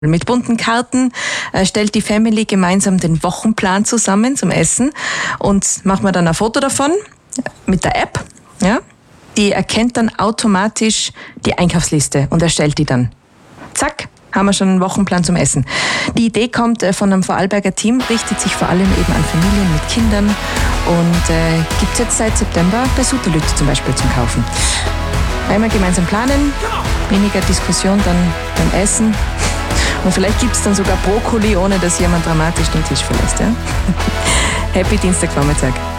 Mit bunten Karten stellt die Family gemeinsam den Wochenplan zusammen zum Essen und macht man dann ein Foto davon mit der App. Ja? Die erkennt dann automatisch die Einkaufsliste und erstellt die dann. Zack, haben wir schon einen Wochenplan zum Essen. Die Idee kommt von einem Vorarlberger Team, richtet sich vor allem eben an Familien mit Kindern und gibt es jetzt seit September bei Suterlüt zum Beispiel zum Kaufen. Einmal gemeinsam planen, weniger Diskussion dann beim Essen. Und vielleicht gibt es dann sogar Brokkoli, ohne dass jemand dramatisch den Tisch verlässt. Ja? Happy Dienstagvormittag.